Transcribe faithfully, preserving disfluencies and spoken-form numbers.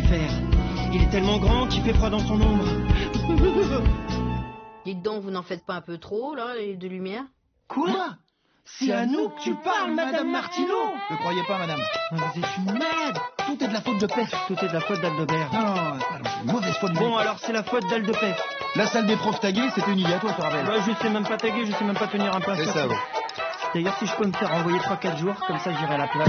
fer. Il est tellement grand qu'il fait froid dans son ombre. Dites donc, vous n'en faites pas un peu trop, là, les de lumière? Quoi? C'est à nous que tu parles, Madame Martineau? Ne croyez pas, madame. Vous êtes une malade. Tout est de la faute de Pef. Tout est de la faute d'Aldebert. Non, non, non, c'est une mauvaise faute. Bon, alors c'est la faute d'Aldepef. La salle des profs taguée, c'était une idée à toi, je te rappelle. Ouais, je sais même pas taguer, je sais même pas tenir un pinceau. C'est ça, ouais. D'ailleurs, si je peux me faire envoyer trois quatre jours, comme ça j'irai à la plage.